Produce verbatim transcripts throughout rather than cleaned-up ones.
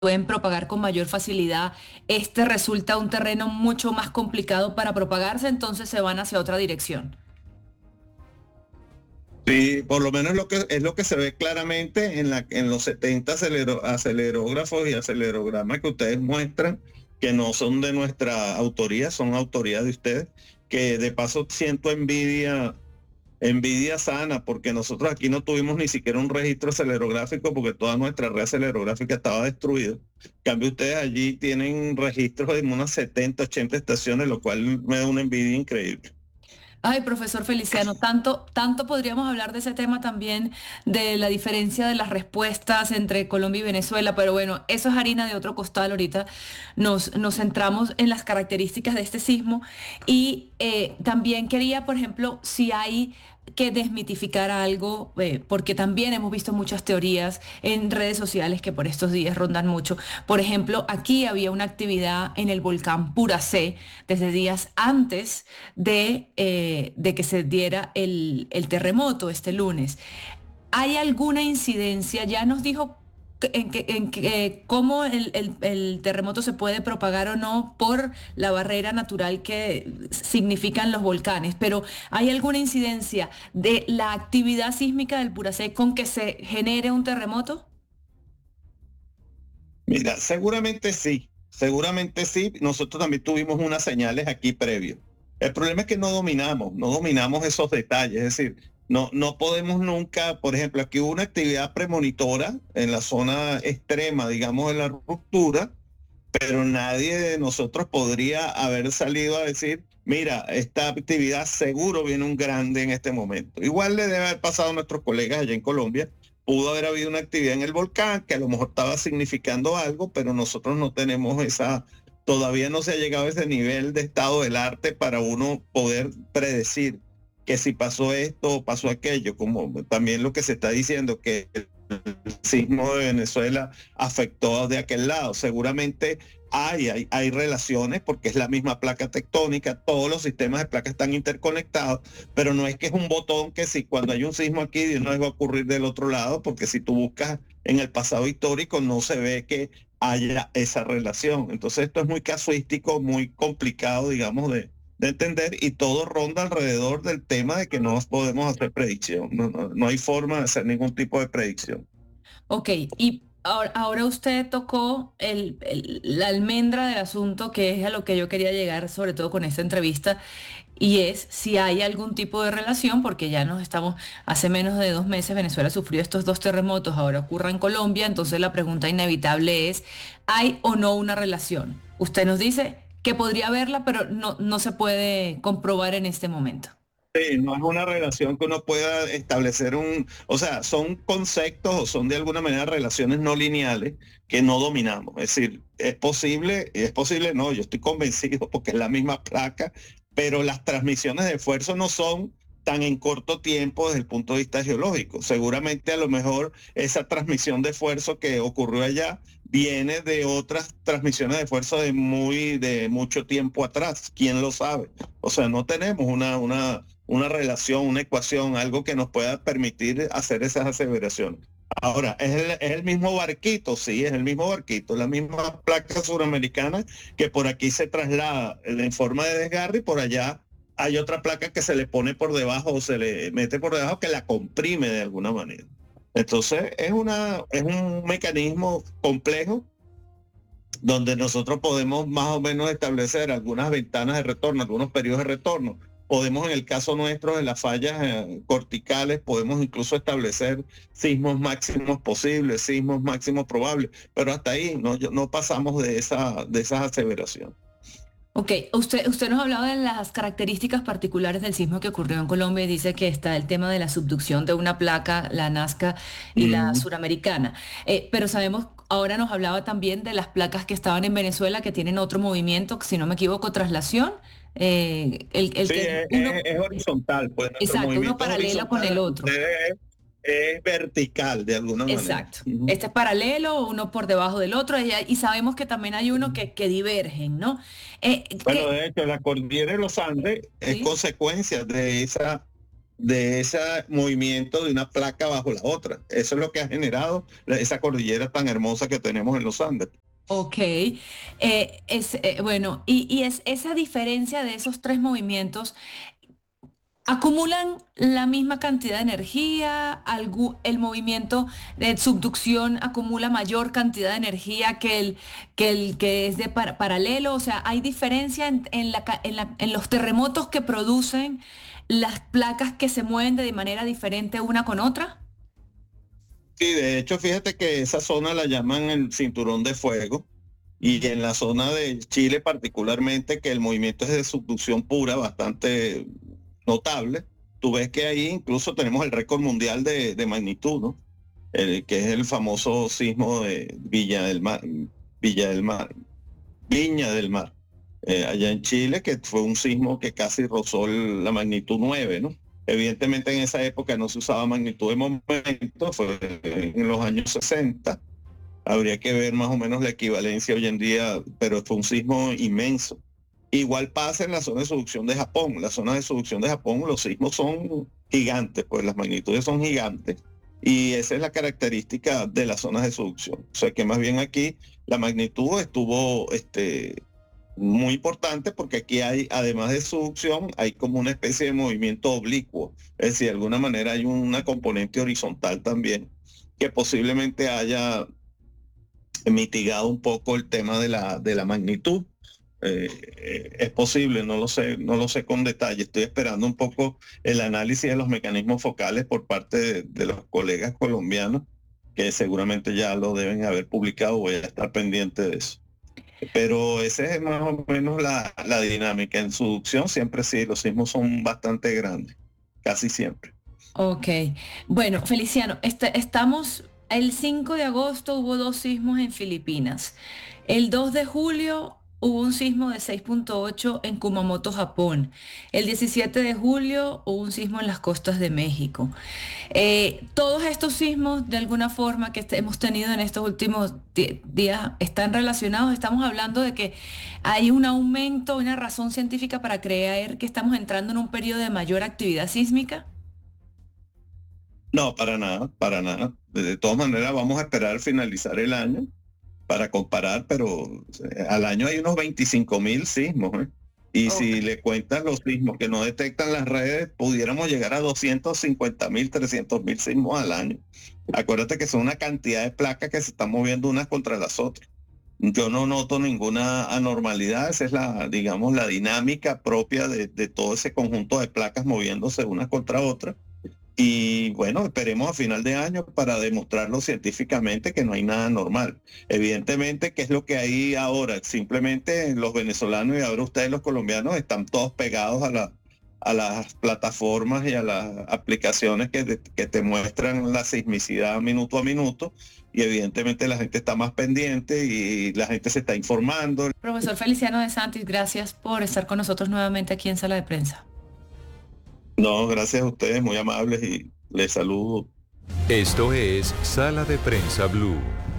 pueden propagar con mayor facilidad, este resulta un terreno mucho más complicado para propagarse, entonces se van hacia otra dirección. Sí, por lo menos lo que, es lo que se ve claramente en, la, en los setenta acelero, acelerógrafos y acelerogramas que ustedes muestran, que no son de nuestra autoría, son autoría de ustedes, que de paso siento envidia, envidia sana, porque nosotros aquí no tuvimos ni siquiera un registro acelerográfico porque toda nuestra red acelerográfica estaba destruida. En cambio, ustedes allí tienen registros de unas setenta, ochenta estaciones, lo cual me da una envidia increíble. Ay, profesor Feliciano, tanto, tanto podríamos hablar de ese tema también, de la diferencia de las respuestas entre Colombia y Venezuela, pero bueno, eso es harina de otro costal. Ahorita nos, nos centramos en las características de este sismo y eh, también quería, por ejemplo, si hay que desmitificar algo, eh, porque también hemos visto muchas teorías en redes sociales que por estos días rondan mucho. Por ejemplo, aquí había una actividad en el volcán Puracé desde días antes de, eh, de que se diera el, el terremoto este lunes. ¿Hay alguna incidencia? Ya nos dijo que- en, que- en que- eh, cómo el, el- el terremoto se puede propagar o no por la barrera natural que significan los volcanes, pero ¿hay alguna incidencia de la actividad sísmica del Puracé con que se genere un terremoto? Mira, seguramente sí, seguramente sí. Nosotros también tuvimos unas señales aquí previo. El problema es que no dominamos, no dominamos esos detalles. Es decir, no, no podemos nunca, por ejemplo, aquí hubo una actividad premonitora en la zona extrema, digamos, de la ruptura, pero nadie de nosotros podría haber salido a decir, mira, esta actividad seguro viene un grande en este momento. Igual le debe haber pasado a nuestros colegas allá en Colombia. Pudo haber habido una actividad en el volcán que a lo mejor estaba significando algo, pero nosotros no tenemos esa, todavía no se ha llegado a ese nivel de estado del arte para uno poder predecir que si pasó esto o pasó aquello, como también lo que se está diciendo, que el sismo de Venezuela afectó de aquel lado. Seguramente hay, hay, hay relaciones porque es la misma placa tectónica, todos los sistemas de placas están interconectados, pero no es que es un botón que si cuando hay un sismo aquí de una vez va a ocurrir del otro lado, porque si tú buscas en el pasado histórico no se ve que haya esa relación. Entonces esto es muy casuístico, muy complicado, digamos, de, de entender y todo ronda alrededor del tema de que no podemos hacer predicción. No, no, no hay forma de hacer ningún tipo de predicción. Ok, y ahora, ahora usted tocó el- el- la almendra del asunto, que es a lo que yo quería llegar, sobre todo con esta entrevista, y es si hay algún tipo de relación, porque ya nos estamos, hace menos de dos meses Venezuela sufrió estos dos terremotos, ahora ocurre en Colombia, entonces la pregunta inevitable es, ¿hay o no una relación? Usted nos dice que podría haberla, pero no, no se puede comprobar en este momento. Sí, no es una relación que uno pueda establecer un, o sea, son conceptos o son de alguna manera relaciones no lineales que no dominamos. Es decir, es posible, es posible, no, yo estoy convencido porque es la misma placa, pero las transmisiones de esfuerzo no son tan en corto tiempo desde el punto de vista geológico. Seguramente a lo mejor esa transmisión de esfuerzo que ocurrió allá viene de otras transmisiones de esfuerzo de muy, de mucho tiempo atrás. ¿Quién lo sabe? O sea, no tenemos una, una una relación, una ecuación, algo que nos pueda permitir hacer esas aseveraciones. Ahora, ¿es el, es el mismo barquito? Sí, es el mismo barquito, la misma placa suramericana que por aquí se traslada en forma de desgarre y por allá hay otra placa que se le pone por debajo o se le mete por debajo que la comprime de alguna manera. Entonces, es, una, es un mecanismo complejo donde nosotros podemos más o menos establecer algunas ventanas de retorno, algunos periodos de retorno. Podemos, en el caso nuestro, de las fallas eh, corticales, podemos incluso establecer sismos máximos posibles, sismos máximos probables, pero hasta ahí no, no pasamos de, esa, de esas aseveraciones. Ok, usted, usted nos hablaba de las características particulares del sismo que ocurrió en Colombia y dice que está el tema de la subducción de una placa, la Nazca y la Mm. suramericana. Eh, pero sabemos, ahora nos hablaba también de las placas que estaban en Venezuela que tienen otro movimiento, si no me equivoco, traslación. Eh, el, el Sí, que es, es, uno, es horizontal, pues nuestro exacto, uno movimiento es paralelo con el horizontal, otro. ustedes es, es vertical de alguna manera. Exacto. Uh Este es paralelo, uno por debajo del otro, y, y sabemos que también hay uno -huh. que, que divergen, ¿no? Eh, Bueno, ¿qué? de hecho, la cordillera de los Andes es ¿Sí? consecuencia de esa de ese movimiento de una placa bajo la otra. Eso es lo que ha generado esa cordillera tan hermosa que tenemos en los Andes. Ok, eh, es, eh, bueno, y, y es esa diferencia de esos tres movimientos, ¿acumulan la misma cantidad de energía? Algu- ¿El movimiento de subducción acumula mayor cantidad de energía que el que, el que es de par- paralelo? O sea, ¿hay diferencia en, en la ca- en la- en los terremotos que producen las placas que se mueven de manera diferente una con otra? Sí, de hecho, fíjate que esa zona la llaman el cinturón de fuego. Y en la zona de Chile particularmente, que el movimiento es de subducción pura, bastante notable. Tú ves que ahí incluso tenemos el récord mundial de, de magnitud, ¿no? El, que es el famoso sismo de Villa del Mar, Villa del Mar, Viña del Mar, eh, allá en Chile, que fue un sismo que casi rozó el- la magnitud nueve, ¿no? Evidentemente en esa época no se usaba magnitud de momento, fue en los años sesenta. Habría que ver más o menos la equivalencia hoy en día, pero fue un sismo inmenso. Igual pasa en la zona de subducción de Japón. La zona de subducción de Japón, los sismos son gigantes, pues las magnitudes son gigantes. Y esa es la característica de las zonas de subducción. O sea que más bien aquí la magnitud estuvo este, muy importante porque aquí hay, además de subducción, hay como una especie de movimiento oblicuo. Es decir, de alguna manera hay una componente horizontal también que posiblemente haya mitigado un poco el tema de la, de la magnitud. Eh, eh, es posible, no lo sé, no lo sé con detalle. Estoy esperando un poco el análisis de los mecanismos focales por parte de, de los colegas colombianos, que seguramente ya lo deben haber publicado. Voy a estar pendiente de eso. Pero esa es más o menos la, la dinámica. En subducción siempre sí, los sismos son bastante grandes, casi siempre. Ok, bueno, Feliciano, este- estamos, el cinco de agosto hubo dos sismos en Filipinas. El dos de julio hubo un sismo de seis punto ocho en Kumamoto, Japón. El diecisiete de julio hubo un sismo en las costas de México. Eh, todos estos sismos, de alguna forma, que este- hemos tenido en estos últimos di- días, están relacionados. Estamos hablando de que hay un aumento, una razón científica para creer que estamos entrando en un periodo de mayor actividad sísmica. No, para nada, para nada. De, de todas maneras, vamos a esperar finalizar el año para comparar, pero eh, al año hay unos veinticinco mil sismos, ¿eh? Y Ok. si le cuentas los sismos que no detectan las redes, pudiéramos llegar a doscientos cincuenta mil, trescientos mil sismos al año. Acuérdate que son una cantidad de placas que se están moviendo unas contra las otras. Yo no noto ninguna anormalidad, esa es la, digamos, la dinámica propia de, de todo ese conjunto de placas moviéndose unas contra otras. Y bueno, esperemos a final de año para demostrarlo científicamente que no hay nada normal. Evidentemente, ¿qué es lo que hay ahora? Simplemente los venezolanos y ahora ustedes los colombianos están todos pegados a, la, a las plataformas y a las aplicaciones que, te- que te muestran la sismicidad minuto a minuto. Y evidentemente la gente está más pendiente y la gente se está informando. Profesor Feliciano de Santis, gracias por estar con nosotros nuevamente aquí en Sala de Prensa. No, gracias a ustedes, muy amables y les saludo. Esto es Sala de Prensa Blue.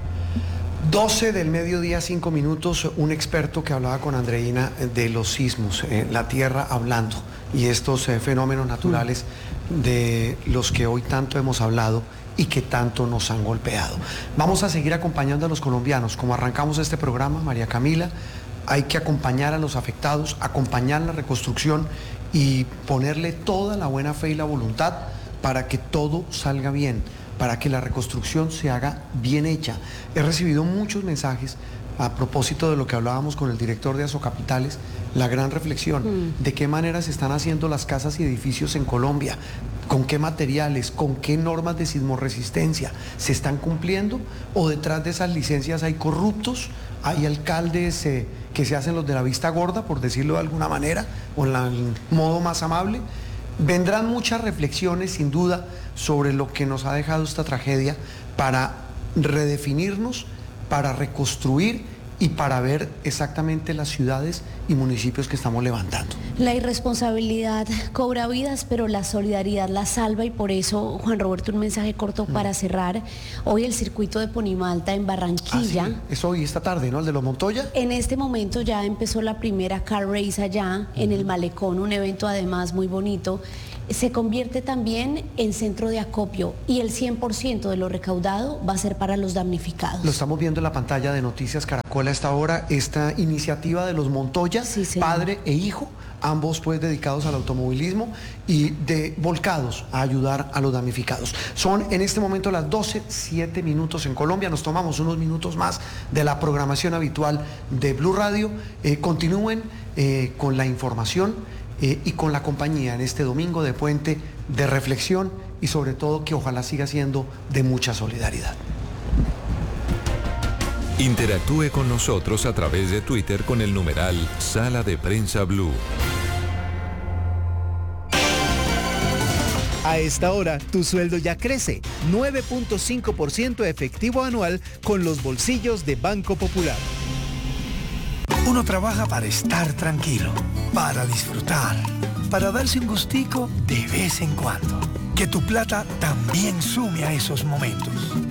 doce del mediodía, cinco minutos, un experto que hablaba con Andreina de los sismos, eh, la Tierra hablando, y estos eh, fenómenos naturales de los que hoy tanto hemos hablado y que tanto nos han golpeado. Vamos a seguir acompañando a los colombianos. Como arrancamos este programa, María Camila, hay que acompañar a los afectados, acompañar la reconstrucción y ponerle toda la buena fe y la voluntad para que todo salga bien, para que la reconstrucción se haga bien hecha. He recibido muchos mensajes a propósito de lo que hablábamos con el director de Azocapitales, la gran reflexión mm. de qué manera se están haciendo las casas y edificios en Colombia, con qué materiales, con qué normas de sismoresistencia se están cumpliendo, o detrás de esas licencias hay corruptos, hay alcaldes eh, que se hacen los de la vista gorda, por decirlo de alguna manera, o en el modo más amable. Vendrán muchas reflexiones, sin duda, sobre lo que nos ha dejado esta tragedia para redefinirnos, para reconstruir y para ver exactamente las ciudades y municipios que estamos levantando. La irresponsabilidad cobra vidas, pero la solidaridad la salva, y por eso, Juan Roberto, un mensaje corto mm. para cerrar. Hoy el circuito de Ponimalta en Barranquilla. Ah, sí. Es hoy, esta tarde, ¿no? El de los Montoya. En este momento ya empezó la primera car race allá, mm. en el Malecón, un evento además muy bonito. se convierte también en centro de acopio y el cien por ciento de lo recaudado va a ser para los damnificados. Lo estamos viendo en la pantalla de Noticias Caracol a esta hora, esta iniciativa de los Montoya, sí, padre e hijo, ambos pues dedicados al automovilismo y de volcados a ayudar a los damnificados. Son en este momento las doce, siete minutos en Colombia, nos tomamos unos minutos más de la programación habitual de Blue Radio. Eh, continúen eh, con la información eh, y con la compañía en este domingo de puente de reflexión y sobre todo que ojalá siga siendo de mucha solidaridad. Interactúe con nosotros a través de Twitter con el numeral Sala de Prensa Blue. A esta hora, tu sueldo ya crece, nueve punto cinco por ciento efectivo anual con los bolsillos de Banco Popular. Uno trabaja para estar tranquilo, para disfrutar, para darse un gustico de vez en cuando. Que tu plata también sume a esos momentos.